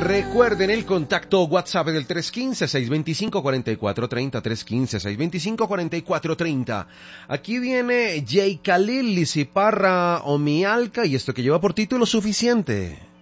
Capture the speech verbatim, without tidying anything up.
Recuerden el contacto WhatsApp del tres uno cinco, seis dos cinco, cuatro cuatro tres cero, tres uno cinco, seis dos cinco, cuatro cuatro tres cero. Aquí viene Jay Khalil, Lizzy Parra, Omialca y esto que lleva por título Suficiente.